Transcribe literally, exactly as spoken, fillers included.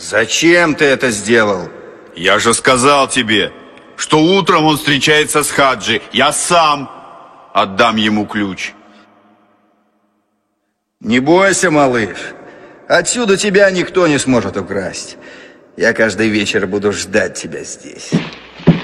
Зачем ты это сделал? Я же сказал тебе, что утром он встречается с Хаджи. Я сам отдам ему ключ. Не бойся, малыш. Отсюда тебя никто не сможет украсть. Я каждый вечер буду ждать тебя здесь.